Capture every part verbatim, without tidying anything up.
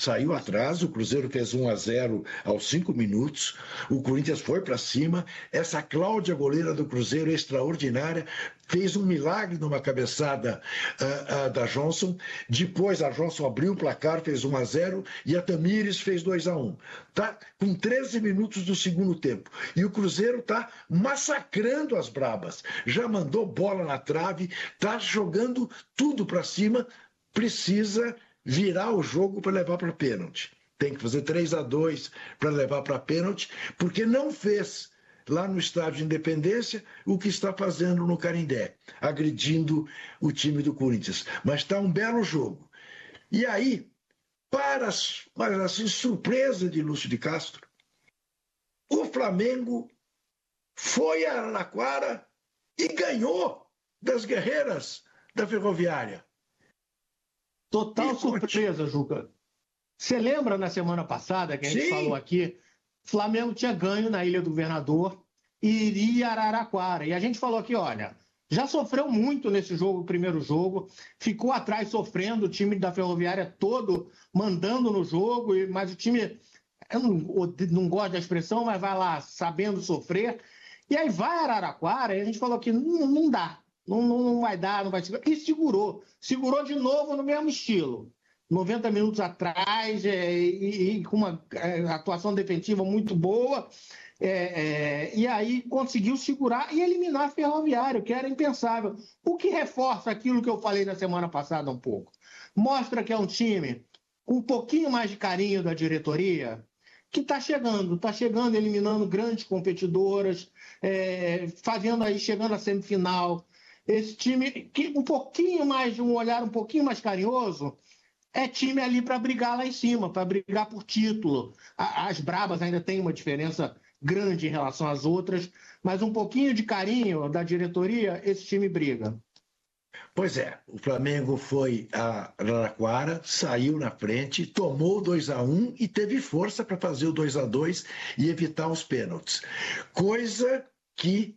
saiu atrás, o Cruzeiro fez um a zero aos cinco minutos, o Corinthians foi para cima, essa Cláudia, goleira do Cruzeiro, extraordinária, fez um milagre numa cabeçada uh, uh, da Johnson, depois a Johnson abriu o placar, fez um a zero, e a Tamires fez dois a um. Tá com treze minutos do segundo tempo, e o Cruzeiro está massacrando as brabas, já mandou bola na trave, está jogando tudo para cima, precisa virar o jogo para levar para pênalti. Tem que fazer três a dois para levar para pênalti, porque não fez lá no Estádio de Independência o que está fazendo no Canindé, agredindo o time do Corinthians. Mas está um belo jogo. E aí, para mas assim, surpresa de Lúcio de Castro, o Flamengo foi a Araraquara e ganhou das guerreiras da Ferroviária. Total surpresa, Juca. Você lembra na semana passada que a gente Sim. falou aqui, Flamengo tinha ganho na Ilha do Governador e iria a Araraquara. E a gente falou aqui, olha, já sofreu muito nesse jogo, primeiro jogo, ficou atrás sofrendo, o time da Ferroviária todo mandando no jogo, mas o time, eu não, não gosto da expressão, mas vai lá sabendo sofrer. E aí vai a Araraquara e a gente falou que não, não dá, não, não vai dar, não vai segurar. E segurou, segurou de novo no mesmo estilo. noventa minutos atrás, é, e, e com uma é, atuação defensiva muito boa, é, é, e aí conseguiu segurar e eliminar a Ferroviária, que era impensável. O que reforça aquilo que eu falei na semana passada um pouco. Mostra que é um time com um pouquinho mais de carinho da diretoria, que está chegando, está chegando, eliminando grandes competidoras, é, fazendo aí, chegando à semifinal. Esse time, que um pouquinho mais, de um olhar um pouquinho mais carinhoso, é time ali para brigar lá em cima, para brigar por título. As brabas ainda têm uma diferença grande em relação às outras, mas um pouquinho de carinho da diretoria, esse time briga. Pois é, o Flamengo foi a Araraquara, saiu na frente, tomou o dois a um e teve força para fazer o dois a dois e evitar os pênaltis. Coisa que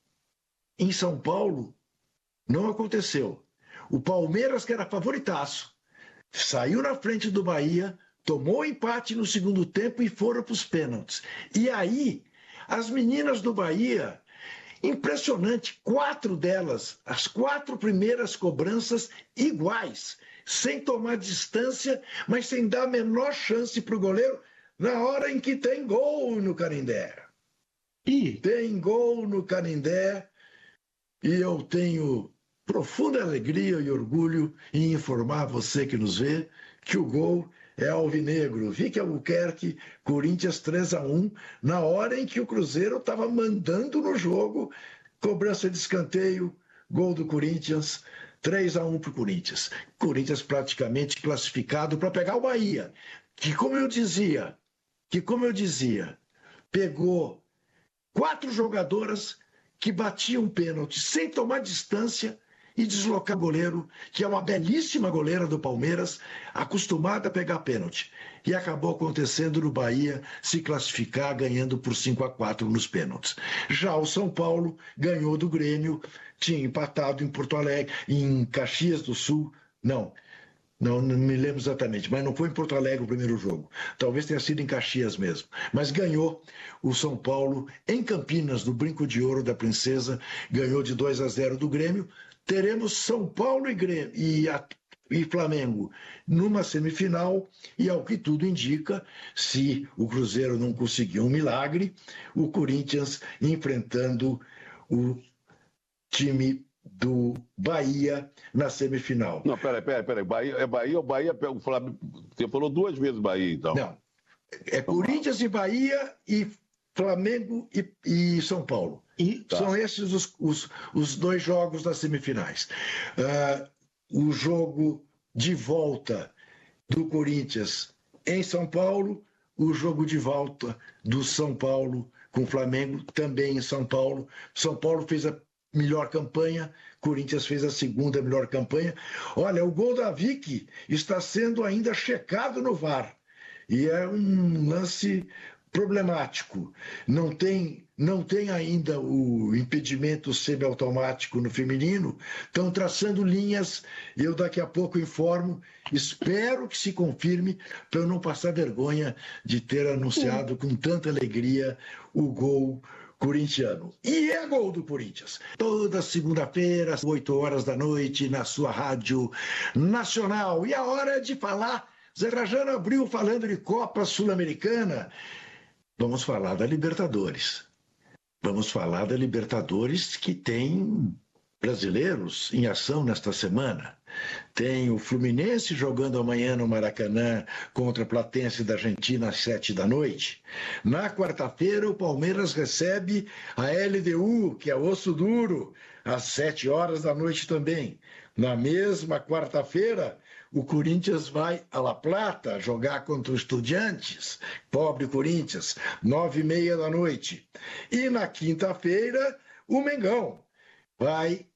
em São Paulo não aconteceu. O Palmeiras, que era favoritaço, saiu na frente do Bahia, tomou o empate no segundo tempo e foram para os pênaltis. E aí, as meninas do Bahia, impressionante, quatro delas, as quatro primeiras cobranças iguais, sem tomar distância, mas sem dar a menor chance para o goleiro, na hora em que tem gol no Canindé. E tem gol no Canindé, e eu tenho profunda alegria e orgulho em informar você que nos vê que o gol é alvinegro. Vicky Albuquerque, Corinthians três a um, na hora em que o Cruzeiro estava mandando no jogo, cobrança de escanteio, gol do Corinthians, três a um para o Corinthians. Corinthians praticamente classificado para pegar o Bahia, que como eu dizia, que como eu dizia, pegou quatro jogadoras que batiam pênalti sem tomar distância e deslocar o goleiro, que é uma belíssima goleira do Palmeiras, acostumada a pegar pênalti. E acabou acontecendo no Bahia se classificar ganhando por cinco a quatro nos pênaltis. Já o São Paulo ganhou do Grêmio, tinha empatado em Porto Alegre, em Caxias do Sul, não, não, não me lembro exatamente, mas não foi em Porto Alegre o primeiro jogo. Talvez tenha sido em Caxias mesmo. Mas ganhou o São Paulo em Campinas, no Brinco de Ouro da Princesa, ganhou de dois a zero do Grêmio. Teremos São Paulo e, Grêmio, e, a, e Flamengo numa semifinal, e ao que tudo indica, se o Cruzeiro não conseguir um milagre, o Corinthians enfrentando o time do Bahia na semifinal. Não, peraí, peraí, peraí. Bahia, é Bahia ou Bahia? O Flamengo, você falou duas vezes Bahia, então. Não, é Corinthians e Bahia e Flamengo e, e São Paulo. E tá. São esses os, os, os dois jogos das semifinais. Uh, o jogo de volta do Corinthians em São Paulo, o jogo de volta do São Paulo com o Flamengo também em São Paulo. São Paulo fez a melhor campanha, Corinthians fez a segunda melhor campanha. Olha, o gol da Vicky está sendo ainda checado no V A R. E é um lance problemático. Não tem não tem ainda o impedimento semiautomático no feminino, estão traçando linhas, eu daqui a pouco informo, espero que se confirme, para eu não passar vergonha de ter anunciado com tanta alegria o gol corintiano. E é gol do Corinthians. Toda segunda-feira, às oito horas da noite, na sua Rádio Nacional. E a hora de falar, Zé Trajano abriu falando de Copa Sul-Americana. Vamos falar da Libertadores. Vamos falar da Libertadores, que tem brasileiros em ação nesta semana. Tem o Fluminense jogando amanhã no Maracanã contra a Platense da Argentina às sete da noite. Na quarta-feira, o Palmeiras recebe a L D U, que é osso duro, às sete horas da noite também. Na mesma quarta-feira, o Corinthians vai a La Plata jogar contra o Estudiantes, pobre Corinthians, nove e meia da noite. E na quinta-feira, o Mengão vai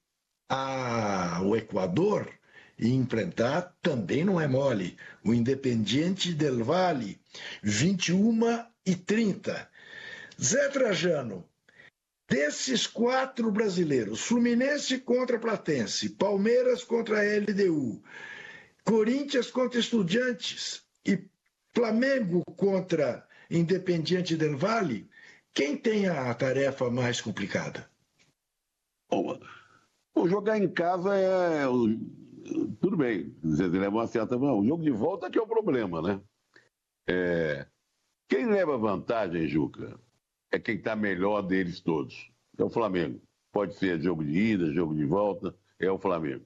ao Equador e enfrentar, também não é mole, o Independiente del Valle, vinte e uma e trinta. Zé Trajano, desses quatro brasileiros, Fluminense contra Platense, Palmeiras contra a L D U, Corinthians contra Estudiantes e Flamengo contra Independiente del Valle, quem tem a tarefa mais complicada? Bom, jogar em casa é... Tudo bem, você leva uma certa... O jogo de volta que é o problema, né? É... Quem leva vantagem, Juca, é quem está melhor deles todos. É o Flamengo. Pode ser jogo de ida, jogo de volta, é o Flamengo.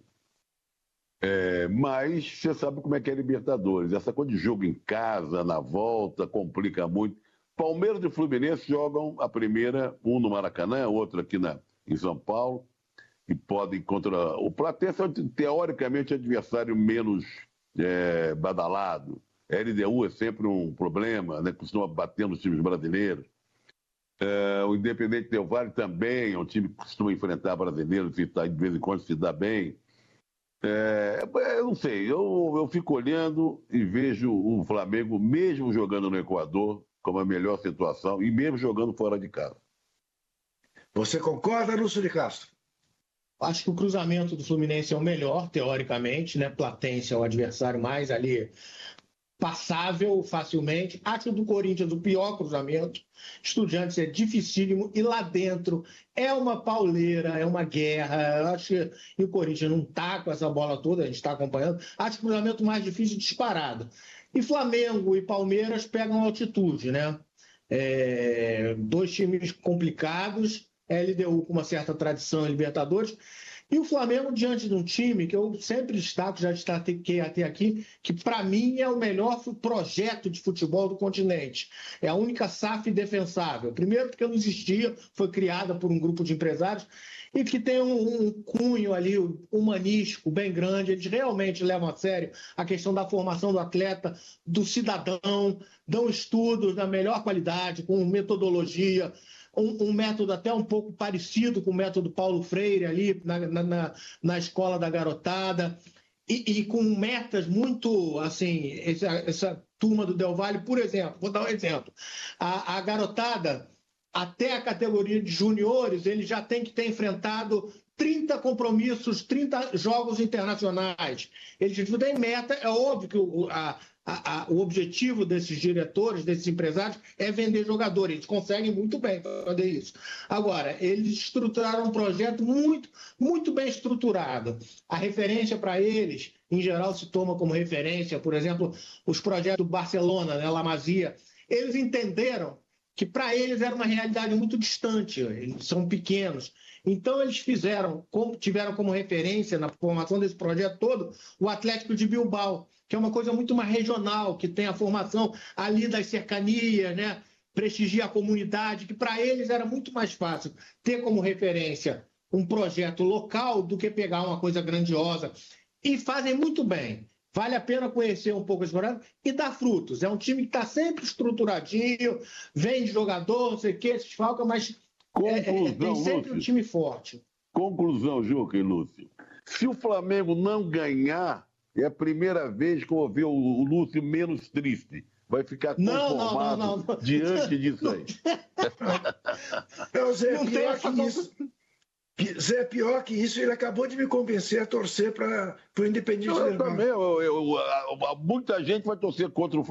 É, mas você sabe como é que é Libertadores. Essa coisa de jogo em casa, na volta, complica muito. Palmeiras e Fluminense jogam a primeira, um no Maracanã, outro aqui na, em São Paulo, e podem contra... O Platense é, teoricamente, adversário menos é, badalado. A L D U é sempre um problema, né? Costuma bater nos times brasileiros. É, o Independente Del Valle também é um time que costuma enfrentar brasileiros e tá, de vez em quando se dá bem. É, eu não sei, eu, eu fico olhando e vejo o Flamengo, mesmo jogando no Equador, como a melhor situação, e mesmo jogando fora de casa. Você concorda, Lúcio de Castro? Acho que o cruzamento do Fluminense é o melhor, teoricamente, né? Platense é o adversário mais ali passável facilmente. Acho o do Corinthians o pior cruzamento. Estudiantes é dificílimo e lá dentro é uma pauleira, é uma guerra. Eu acho que e o Corinthians não está com essa bola toda, a gente está acompanhando. Acho o cruzamento mais difícil disparado. E Flamengo e Palmeiras pegam altitude, né? É, dois times complicados, L D U com uma certa tradição em Libertadores. E o Flamengo diante de um time que eu sempre destaco, já destaquei até aqui, que para mim é o melhor projeto de futebol do continente. É a única S A F defensável. Primeiro porque não existia, foi criada por um grupo de empresários e que tem um, um cunho ali humanístico bem grande. Eles realmente levam a sério a questão da formação do atleta, do cidadão, dão estudos da melhor qualidade, com metodologia, Um, um método até um pouco parecido com o método Paulo Freire ali na, na, na escola da garotada e, e com metas muito, assim, essa, essa turma do Del Valle, por exemplo, vou dar um exemplo, a, a garotada até a categoria de juniores, ele já tem que ter enfrentado trinta compromissos, trinta jogos internacionais. Eles têm meta, é óbvio que o, a, A, a, o objetivo desses diretores, desses empresários, é vender jogadores. Eles conseguem muito bem fazer isso. Agora, eles estruturaram um projeto muito, muito bem estruturado. A referência para eles, em geral, se toma como referência, por exemplo, os projetos do Barcelona, né, La Masia. Eles entenderam que para eles era uma realidade muito distante. Eles são pequenos. Então, eles fizeram, tiveram como referência na formação desse projeto todo o Atlético de Bilbao, que é uma coisa muito mais regional, que tem a formação ali das cercanias, né? Prestigia a comunidade, que para eles era muito mais fácil ter como referência um projeto local do que pegar uma coisa grandiosa. E fazem muito bem. Vale a pena conhecer um pouco esse projeto e dar frutos. É um time que está sempre estruturadinho, vende jogador, não sei o quê, se desfalca, mas Conclusão, é, tem sempre Lúcio. um time forte. Conclusão, Juca e Lúcio. Se o Flamengo não ganhar, é a primeira vez que eu vou ver o Lúcio menos triste. vai ficar Não, conformado não, não, não, não. diante disso aí. Não, Zé, Não tem pior essa que isso. Zé, pior que isso, ele acabou de me convencer a torcer para o Independente Eu Del Valle. também, eu, eu, eu- muita gente vai torcer contra o